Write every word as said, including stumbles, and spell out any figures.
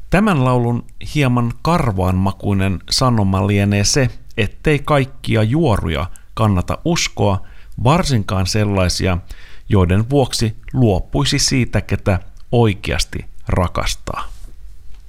Tämän laulun hieman karvaanmakuinen sanoma lienee se, ettei kaikkia juoruja kannata uskoa, varsinkaan sellaisia, joiden vuoksi luopuisi siitä, ketä oikeasti rakastaa.